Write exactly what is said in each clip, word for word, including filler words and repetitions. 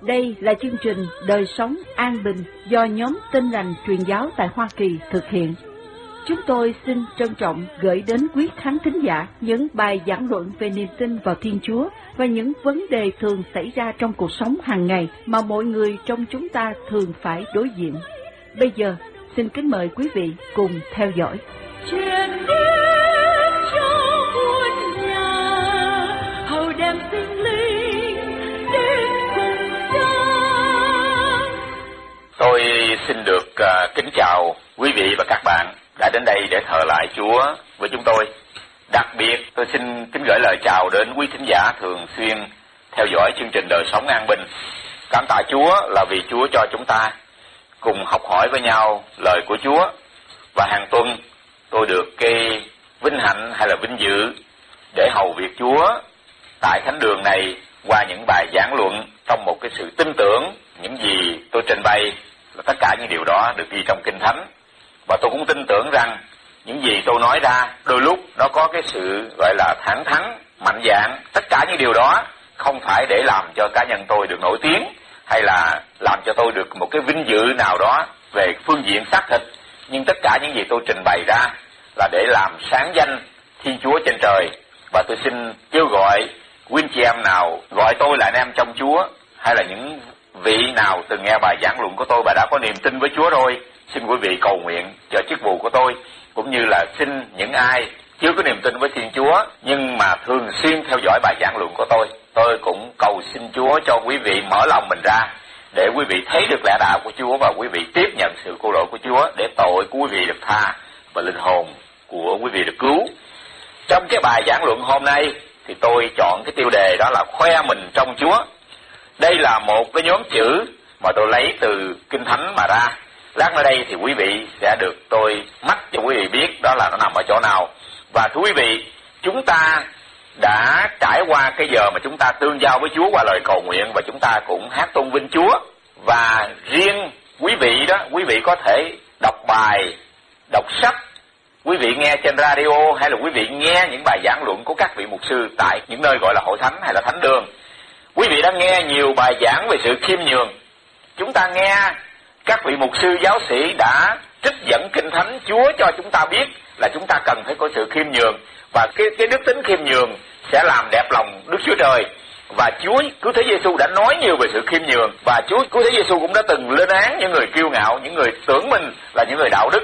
Đây là chương trình Đời sống an bình do nhóm Tin lành truyền giáo tại Hoa Kỳ thực hiện. Chúng tôi xin trân trọng gửi đến quý khán thính giả những bài giảng luận về niềm tin vào Thiên Chúa và những vấn đề thường xảy ra trong cuộc sống hàng ngày mà mọi người trong chúng ta thường phải đối diện. Bây giờ, xin kính mời quý vị cùng theo dõi. Truyền đến cho muôn nhà, hầu đem sinh linh đến cùng cha. Tôi xin được uh, kính chào quý vị và các bạn đã đến đây để thờ lại Chúa với chúng tôi. Đặc biệt tôi xin kính gửi lời chào đến quý thính giả thường xuyên theo dõi chương trình Đời sống an bình. Cảm tạ Chúa là vì Chúa cho chúng ta cùng học hỏi với nhau lời của Chúa. Và hàng tuần tôi được cái vinh hạnh hay là vinh dự để hầu việc Chúa tại thánh đường này qua những bài giảng luận trong một cái sự tin tưởng những gì tôi trình bày là tất cả những điều đó được ghi trong Kinh Thánh. Và tôi cũng tin tưởng rằng những gì tôi nói ra đôi lúc nó có cái sự gọi là thẳng thắn, mạnh dạn. Tất cả những điều đó không phải để làm cho cá nhân tôi được nổi tiếng hay là làm cho tôi được một cái vinh dự nào đó về phương diện xác thịt. Nhưng tất cả những gì tôi trình bày ra là để làm sáng danh Thiên Chúa trên trời. Và tôi xin kêu gọi quý anh chị em nào gọi tôi là anh em trong Chúa, hay là những vị nào từng nghe bài giảng luận của tôi và đã có niềm tin với Chúa rồi, xin quý vị cầu nguyện cho chức vụ của tôi, cũng như là xin những ai chưa có niềm tin với Thiên Chúa nhưng mà thường xuyên theo dõi bài giảng luận của tôi. Tôi cũng cầu xin Chúa cho quý vị mở lòng mình ra để quý vị thấy được lẽ đạo của Chúa và quý vị tiếp nhận sự cứu rỗi của Chúa để tội của quý vị được tha và linh hồn của quý vị được cứu. Trong cái bài giảng luận hôm nay thì tôi chọn cái tiêu đề đó là khoe mình trong Chúa. Đây là một cái nhóm chữ mà tôi lấy từ Kinh Thánh mà ra. Lát nữa đây thì quý vị sẽ được tôi mách cho quý vị biết đó là nó nằm ở chỗ nào. Và thưa quý vị, chúng ta đã trải qua cái giờ mà chúng ta tương giao với Chúa qua lời cầu nguyện và chúng ta cũng hát tôn vinh Chúa. Và riêng quý vị đó, quý vị có thể đọc bài, đọc sách, quý vị nghe trên radio hay là quý vị nghe những bài giảng luận của các vị mục sư tại những nơi gọi là hội thánh hay là thánh đường. Quý vị đã nghe nhiều bài giảng về sự khiêm nhường. Chúng ta nghe các vị mục sư giáo sĩ đã trích dẫn Kinh Thánh Chúa cho chúng ta biết là chúng ta cần phải có sự khiêm nhường. Và cái, cái đức tính khiêm nhường sẽ làm đẹp lòng Đức Chúa Trời. Và Chúa Cứu Thế Giêsu đã nói nhiều về sự khiêm nhường. Và Chúa Cứu Thế Giêsu cũng đã từng lên án những người kiêu ngạo, những người tưởng mình là những người đạo đức.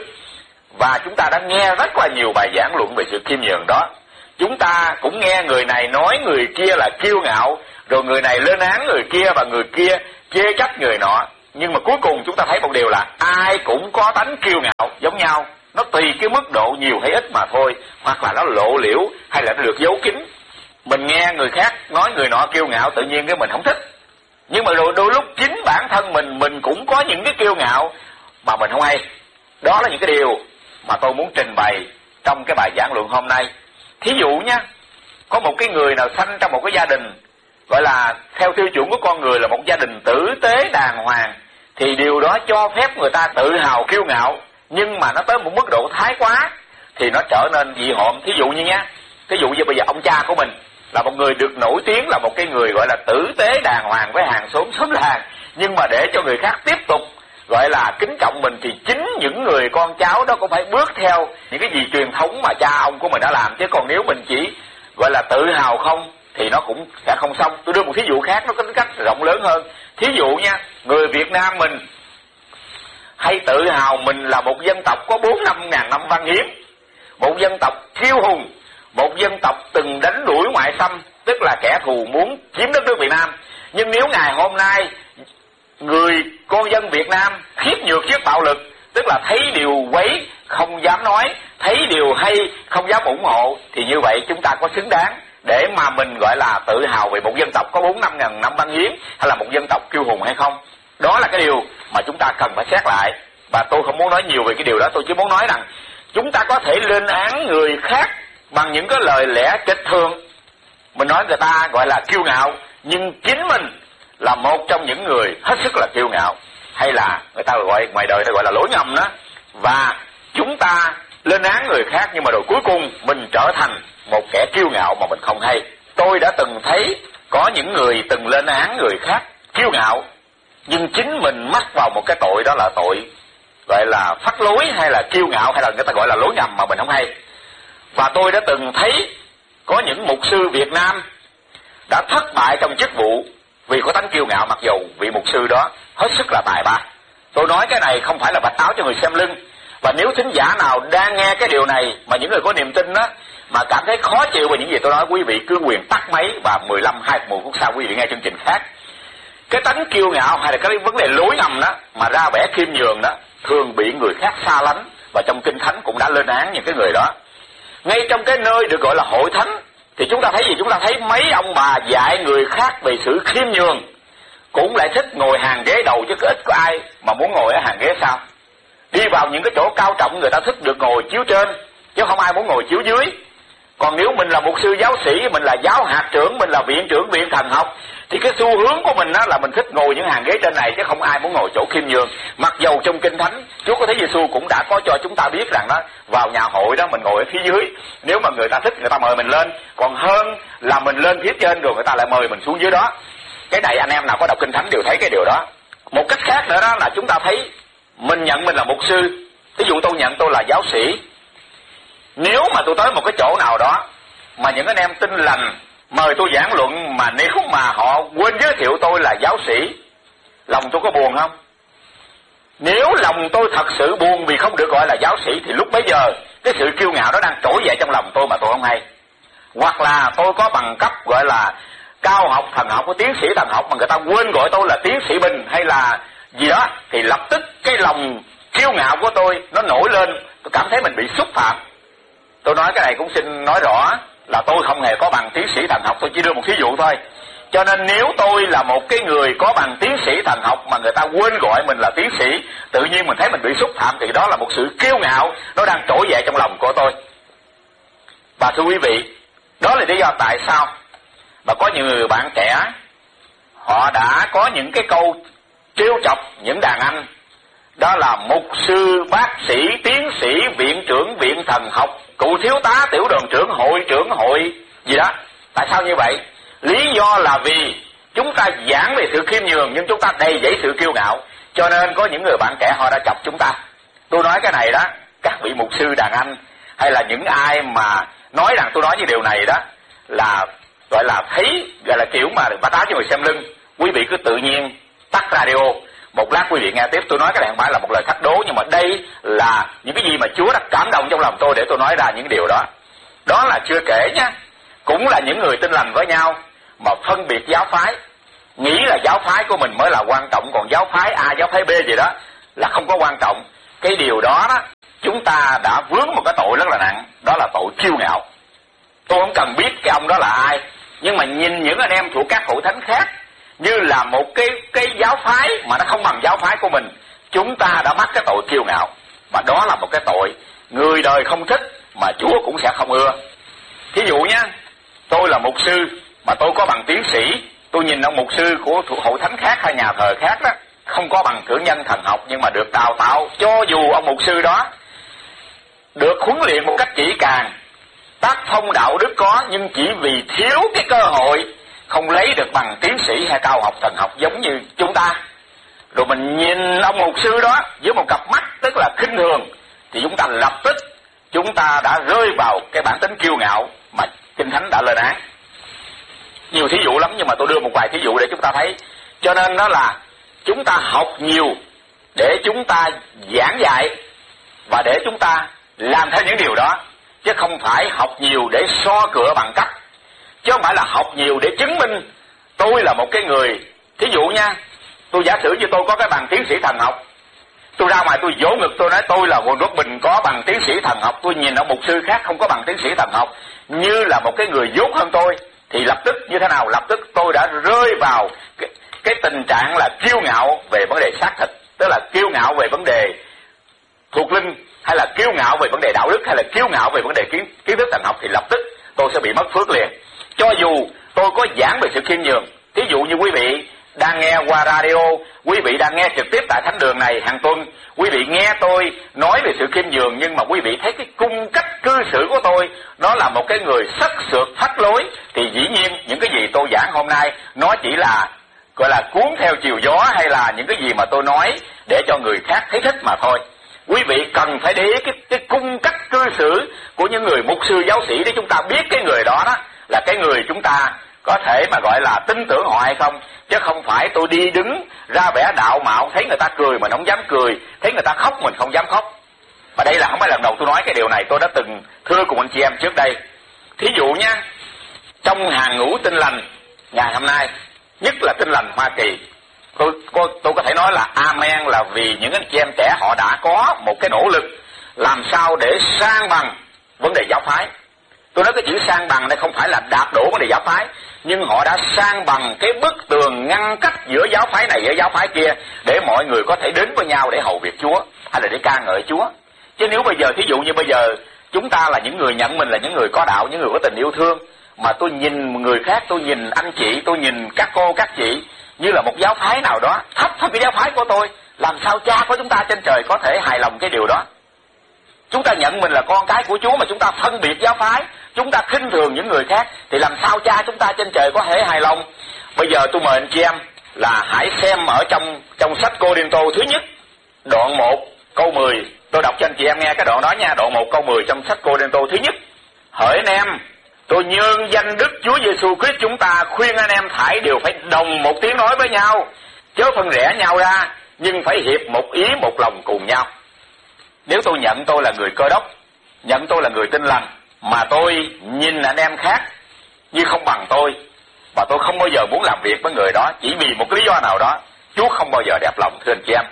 Và chúng ta đã nghe rất là nhiều bài giảng luận về sự khiêm nhường đó. Chúng ta cũng nghe người này nói người kia là kiêu ngạo, rồi người này lên án người kia và người kia chê trách người nọ. Nhưng mà cuối cùng chúng ta thấy một điều là ai cũng có tánh kiêu ngạo giống nhau. Nó tùy cái mức độ nhiều hay ít mà thôi, hoặc là nó lộ liễu hay là nó được giấu kín. Mình nghe người khác nói người nọ kiêu ngạo tự nhiên cái mình không thích. Nhưng mà đôi, đôi lúc chính bản thân mình mình cũng có những cái kiêu ngạo mà mình không hay. Đó là những cái điều mà tôi muốn trình bày trong cái bài giảng luận hôm nay. Thí dụ nha, có một cái người nào sanh trong một cái gia đình gọi là theo tiêu chuẩn của con người là một gia đình tử tế đàng hoàng, thì điều đó cho phép người ta tự hào kiêu ngạo. Nhưng mà nó tới một mức độ thái quá thì nó trở nên dị hợm. Thí dụ như nhá, thí dụ như bây giờ ông cha của mình là một người được nổi tiếng là một cái người gọi là tử tế đàng hoàng với hàng xóm xóm làng, nhưng mà để cho người khác tiếp tục gọi là kính trọng mình thì chính những người con cháu đó cũng phải bước theo những cái gì truyền thống mà cha ông của mình đã làm. Chứ còn nếu mình chỉ gọi là tự hào không thì nó cũng sẽ không xong. Tôi đưa một thí dụ khác nó có tính cách rộng lớn hơn. Thí dụ nha, người Việt Nam mình hay tự hào mình là một dân tộc có bốn năm ngàn năm văn hiến, một dân tộc kiêu hùng, một dân tộc từng đánh đuổi ngoại xâm, tức là kẻ thù muốn chiếm đất nước Việt Nam. Nhưng nếu ngày hôm nay người con dân Việt Nam khiếp nhược trước bạo lực, tức là thấy điều quấy không dám nói, thấy điều hay không dám ủng hộ, thì như vậy chúng ta có xứng đáng để mà mình gọi là tự hào về một dân tộc có bốn năm ngàn năm văn hiến hay là một dân tộc kiêu hùng hay không? Đó là cái điều mà chúng ta cần phải xét lại. Và tôi không muốn nói nhiều về cái điều đó, tôi chỉ muốn nói rằng chúng ta có thể lên án người khác bằng những cái lời lẽ trịch thường. Mình nói người ta gọi là kiêu ngạo, nhưng chính mình là một trong những người hết sức là kiêu ngạo, hay là người ta gọi ngoài đời ta gọi là lỗi ngầm đó. Và chúng ta lên án người khác nhưng mà rồi cuối cùng mình trở thành một kẻ kiêu ngạo mà mình không hay. Tôi đã từng thấy có những người từng lên án người khác kiêu ngạo, nhưng chính mình mắc vào một cái tội, đó là tội gọi là phách lối hay là kiêu ngạo, hay là người ta gọi là lối ngầm mà mình không hay. Và tôi đã từng thấy có những mục sư Việt Nam đã thất bại trong chức vụ vì có tánh kiêu ngạo, mặc dù vị mục sư đó hết sức là tài ba. Tôi nói cái này không phải là vạch áo cho người xem lưng. Và nếu thính giả nào đang nghe cái điều này mà những người có niềm tin đó mà cảm thấy khó chịu về những gì tôi nói, quý vị cứ quyền tắt máy và mười lăm hai mươi phút sau quý vị nghe chương trình khác. Cái tánh kiêu ngạo hay là cái vấn đề lối ngầm đó mà ra vẻ khiêm nhường đó thường bị người khác xa lánh, và trong Kinh Thánh cũng đã lên án những cái người đó. Ngay trong cái nơi được gọi là hội thánh thì chúng ta thấy gì? Chúng ta thấy mấy ông bà dạy người khác về sự khiêm nhường, cũng lại thích ngồi hàng ghế đầu, chứ có ít có ai mà muốn ngồi ở hàng ghế sau. Đi vào những cái chỗ cao trọng người ta thích được ngồi chiếu trên, chứ không ai muốn ngồi chiếu dưới. Còn nếu mình là mục sư giáo sĩ, mình là giáo hạt trưởng, mình là viện trưởng viện thần học, thì cái xu hướng của mình đó là mình thích ngồi những hàng ghế trên này, chứ không ai muốn ngồi chỗ khiêm nhường. Mặc dầu trong Kinh Thánh Chúa có Thế Giêsu cũng đã có cho chúng ta biết rằng đó, vào nhà hội đó mình ngồi ở phía dưới, nếu mà người ta thích người ta mời mình lên, còn hơn là mình lên phía trên rồi người ta lại mời mình xuống dưới đó. Cái này anh em nào có đọc Kinh Thánh đều thấy cái điều đó. Một cách khác nữa đó là chúng ta thấy mình nhận mình là mục sư. Ví dụ tôi nhận tôi là giáo sĩ, nếu mà tôi tới một cái chỗ nào đó mà những anh em tin lành mời tôi giảng luận, mà nếu mà họ quên giới thiệu tôi là giáo sĩ, lòng tôi có buồn không? Nếu lòng tôi thật sự buồn vì không được gọi là giáo sĩ, thì lúc bấy giờ cái sự kiêu ngạo đó đang trỗi dậy trong lòng tôi mà tôi không hay. Hoặc là tôi có bằng cấp gọi là cao học thần học, có tiến sĩ thần học, mà người ta quên gọi tôi là tiến sĩ Bình hay là gì đó, thì lập tức cái lòng kiêu ngạo của tôi nó nổi lên, tôi cảm thấy mình bị xúc phạm. Tôi nói cái này cũng xin nói rõ là tôi không hề có bằng tiến sĩ thần học, tôi chỉ đưa một ví dụ thôi. Cho nên nếu tôi là một cái người có bằng tiến sĩ thần học mà người ta quên gọi mình là tiến sĩ, tự nhiên mình thấy mình bị xúc phạm, thì đó là một sự kiêu ngạo nó đang trỗi dậy trong lòng của tôi. Và thưa quý vị, đó là lý do tại sao mà có nhiều người bạn trẻ họ đã có những cái câu trêu chọc những đàn anh, đó là mục sư, bác sĩ, tiến sĩ, viện trưởng, viện thần học, cụ thiếu tá, tiểu đoàn trưởng, hội trưởng, hội gì đó. Tại sao như vậy? Lý do là vì chúng ta giảng về sự khiêm nhường nhưng chúng ta đầy dẫy sự kiêu ngạo, cho nên có những người bạn trẻ họ đã chọc chúng ta. Tôi nói cái này đó, các vị mục sư đàn anh hay là những ai mà nói rằng tôi nói như điều này đó là gọi là thấy gọi là kiểu mà bắt áo cho người xem lưng. Quý vị cứ tự nhiên tắt radio, một lát quý vị nghe tiếp. Tôi nói cái này không phải là một lời thách đố, nhưng mà đây là những cái gì mà Chúa đã cảm động trong lòng tôi để tôi nói ra những điều đó. Đó là chưa kể nhá, cũng là những người tin lành với nhau mà phân biệt giáo phái, nghĩ là giáo phái của mình mới là quan trọng, còn giáo phái A, giáo phái B gì đó là không có quan trọng. Cái điều đó đó, chúng ta đã vướng một cái tội rất là nặng, đó là tội kiêu ngạo. Tôi không cần biết cái ông đó là ai, nhưng mà nhìn những anh em thuộc các hội thánh khác như là một cái cái giáo phái mà nó không bằng giáo phái của mình, chúng ta đã mắc cái tội kiêu ngạo. Và đó là một cái tội người đời không thích mà Chúa cũng sẽ không ưa. Thí dụ nhé, tôi là mục sư mà tôi có bằng tiến sĩ, tôi nhìn ông mục sư của hội thánh khác hay nhà thờ khác đó không có bằng cử nhân thần học, nhưng mà được đào tạo, cho dù ông mục sư đó được huấn luyện một cách kỹ càng, tác phong đạo đức có, nhưng chỉ vì thiếu cái cơ hội không lấy được bằng tiến sĩ hay cao học thần học giống như chúng ta, rồi mình nhìn ông mục sư đó với một cặp mắt tức là khinh thường, thì chúng ta lập tức chúng ta đã rơi vào cái bản tính kiêu ngạo mà Kinh Thánh đã lên án. Nhiều thí dụ lắm, nhưng mà tôi đưa một vài thí dụ để chúng ta thấy. Cho nên đó là chúng ta học nhiều để chúng ta giảng dạy và để chúng ta làm theo những điều đó, chứ không phải học nhiều để so cửa bằng cấp, chứ không phải là học nhiều để chứng minh tôi là một cái người. Thí dụ nha, tôi giả sử như tôi có cái bằng tiến sĩ thần học, tôi ra ngoài tôi vỗ ngực tôi nói tôi là Quỳnh Quốc Bình có bằng tiến sĩ thần học, tôi nhìn ở mục sư khác không có bằng tiến sĩ thần học như là một cái người dốt hơn tôi, thì lập tức như thế nào? Lập tức tôi đã rơi vào cái, cái tình trạng là kiêu ngạo về vấn đề xác thịt, tức là kiêu ngạo về vấn đề thuộc linh, hay là kiêu ngạo về vấn đề đạo đức, hay là kiêu ngạo về vấn đề kiến, kiến thức thần học, thì lập tức tôi sẽ bị mất phước liền. Cho dù tôi có giảng về sự khiêm nhường, thí dụ như quý vị đang nghe qua radio, quý vị đang nghe trực tiếp tại thánh đường này hàng tuần, quý vị nghe tôi nói về sự khiêm nhường, nhưng mà quý vị thấy cái cung cách cư xử của tôi nó là một cái người sắc sược phách lối, thì dĩ nhiên những cái gì tôi giảng hôm nay nó chỉ là gọi là cuốn theo chiều gió hay là những cái gì mà tôi nói để cho người khác thấy thích mà thôi. Quý vị cần phải để ý cái, cái cung cách cư xử của những người mục sư giáo sĩ để chúng ta biết cái người đó đó là cái người chúng ta có thể mà gọi là tin tưởng họ hay không. Chứ không phải tôi đi đứng ra vẻ đạo mạo, thấy người ta cười mà không dám cười, thấy người ta khóc mình không dám khóc. Và đây là không phải lần đầu tôi nói cái điều này, tôi đã từng thưa cùng anh chị em trước đây. Thí dụ nha, trong hàng ngũ Tin Lành ngày hôm nay, nhất là Tin Lành Hoa Kỳ, tôi, tôi, tôi có thể nói là amen, là vì những anh chị em trẻ họ đã có một cái nỗ lực làm sao để san bằng vấn đề giáo phái. Tôi nói cái chữ san bằng đây không phải là đạp đổ vấn đề giáo phái, nhưng họ đã san bằng cái bức tường ngăn cách giữa giáo phái này với giáo phái kia để mọi người có thể đến với nhau để hầu việc Chúa hay là để ca ngợi Chúa. Chứ nếu bây giờ thí dụ như bây giờ chúng ta là những người nhận mình là những người có đạo, những người có tình yêu thương, mà tôi nhìn người khác, tôi nhìn anh chị, tôi nhìn các cô các chị như là một giáo phái nào đó thấp hơn cái giáo phái của tôi, làm sao cha của chúng ta trên trời có thể hài lòng cái điều đó? Chúng ta nhận mình là con cái của Chúa mà chúng ta phân biệt giáo phái, chúng ta khinh thường những người khác, thì làm sao cha chúng ta trên trời có thể hài lòng? Bây giờ tôi mời anh chị em là hãy xem ở trong trong sách Cô-rinh-tô thứ nhất, đoạn một câu mười. Tôi đọc cho anh chị em nghe cái đoạn đó nha, đoạn một câu mười trong sách Cô-rinh-tô thứ nhất. Hỡi anh em, tôi nhân danh Đức Chúa Giêsu Christ chúng ta khuyên anh em thảy đều phải đồng một tiếng nói với nhau, chớ phân rẽ nhau ra, nhưng phải hiệp một ý một lòng cùng nhau. Nếu tôi nhận tôi là người Cơ Đốc, nhận tôi là người Tin Lành, mà tôi nhìn anh em khác như không bằng tôi, và tôi không bao giờ muốn làm việc với người đó chỉ vì một lý do nào đó, Chúa không bao giờ đẹp lòng, thưa anh chị em.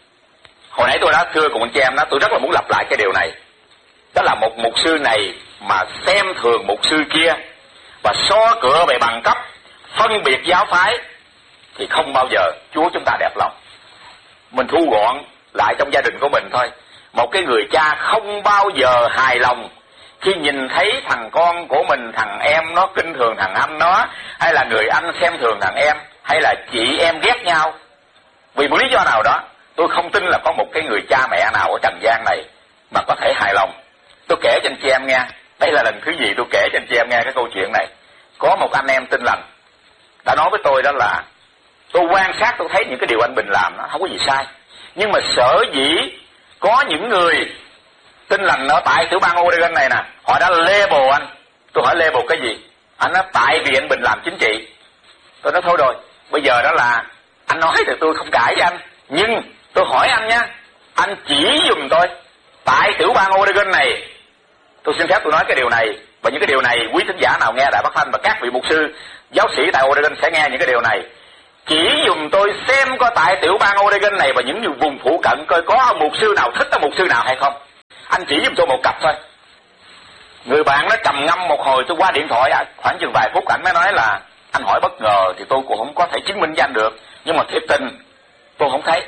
Hồi nãy tôi đã thưa cùng anh chị em đó, tôi rất là muốn lặp lại cái điều này. Đó là một mục sư này mà xem thường mục sư kia và so cửa về bằng cấp, phân biệt giáo phái, thì không bao giờ Chúa chúng ta đẹp lòng. Mình thu gọn lại trong gia đình của mình thôi. Một cái người cha không bao giờ hài lòng khi nhìn thấy thằng con của mình, thằng em nó kinh thường thằng anh nó, hay là người anh xem thường thằng em, hay là chị em ghét nhau vì một lý do nào đó. Tôi không tin là có một cái người cha mẹ nào ở trần gian này mà có thể hài lòng. Tôi kể cho anh chị em nghe, đây là lần thứ gì tôi kể cho anh chị em nghe cái câu chuyện này. Có một anh em Tin Lành đã nói với tôi đó là tôi quan sát tôi thấy những cái điều anh Bình làm nó không có gì sai, nhưng mà sở dĩ có những người Tin Lành ở tại tiểu bang Oregon này nè, họ đã label anh. Tôi hỏi label cái gì? Anh nói tại vì anh Bình làm chính trị. Tôi nói thôi rồi, bây giờ đó là anh nói thì tôi không cãi với anh, nhưng tôi hỏi anh nha, anh chỉ giùm tôi tại tiểu bang Oregon này, tôi xin phép tôi nói cái điều này, và những cái điều này quý thính giả nào nghe Đài Phát Thanh và các vị mục sư giáo sĩ tại Oregon sẽ nghe những cái điều này. Chỉ dùm tôi xem coi tại tiểu bang Oregon này và những vùng phụ cận coi có mục sư nào thích mục sư nào hay không. Anh chỉ dùm tôi một cặp thôi. Người bạn nó trầm ngâm một hồi, tôi qua điện thoại khoảng chừng vài phút, ảnh mới nói là anh hỏi bất ngờ thì tôi cũng không có thể chứng minh cho anh được, nhưng mà thiệt tình tôi không thấy.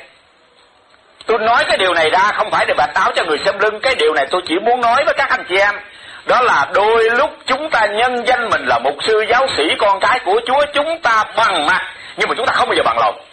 Tôi nói cái điều này ra không phải để bạch áo cho người xem lưng, cái điều này tôi chỉ muốn nói với các anh chị em, đó là đôi lúc chúng ta nhân danh mình là mục sư giáo sĩ con cái của Chúa, chúng ta bằng mặt nhưng mà chúng ta không bao giờ bằng lòng.